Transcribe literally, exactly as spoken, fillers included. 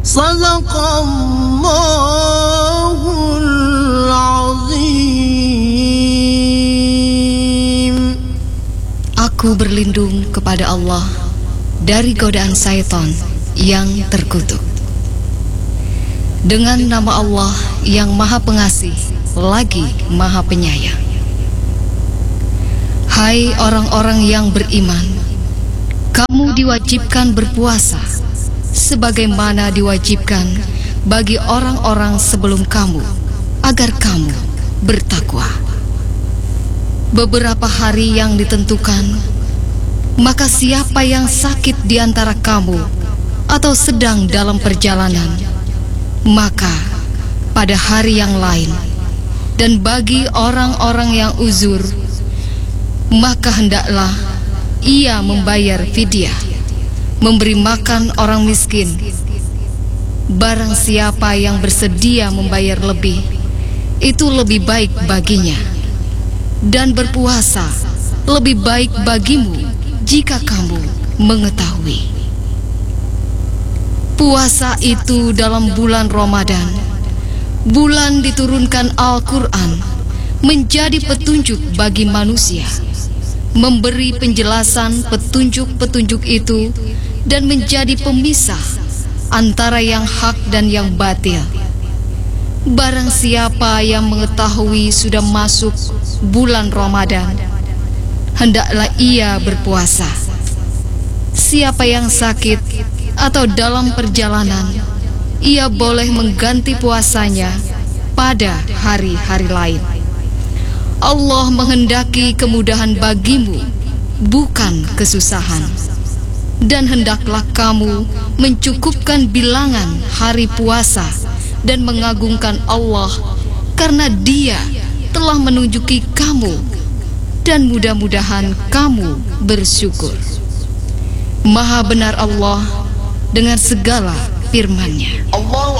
Sadaqallahul azim. Aku berlindung kepada Allah dari godaan syaitan yang terkutuk. Dengan nama Allah yang Maha Pengasih lagi Maha Penyayang. Hai orang-orang yang beriman, kamu diwajibkan berpuasa sebagaimana diwajibkan bagi orang-orang sebelum kamu, agar kamu bertakwa. Beberapa hari yang ditentukan, maka siapa yang sakit di antara kamu atau sedang dalam perjalanan, maka pada hari yang lain, dan bagi orang-orang yang uzur, maka hendaklah ia membayar fidyah, memberi makan orang miskin. Barang siapa yang bersedia membayar lebih, itu lebih baik baginya. Dan berpuasa lebih baik bagimu jika kamu mengetahui. Puasa itu dalam bulan Ramadan, bulan diturunkan Al-Quran, menjadi petunjuk bagi manusia, memberi penjelasan petunjuk-petunjuk itu, dan menjadi pemisah antara yang hak dan yang batil. Barang siapa yang mengetahui sudah masuk bulan Ramadan, hendaklah ia berpuasa. Siapa yang sakit atau dalam perjalanan, ia boleh mengganti puasanya pada hari-hari lain. Allah menghendaki kemudahan bagimu, bukan kesusahan. Dan hendaklah kamu mencukupkan bilangan hari puasa dan mengagungkan Allah, karena Dia telah menunjuki kamu, dan mudah-mudahan kamu bersyukur. Maha benar Allah dengan segala firman-Nya.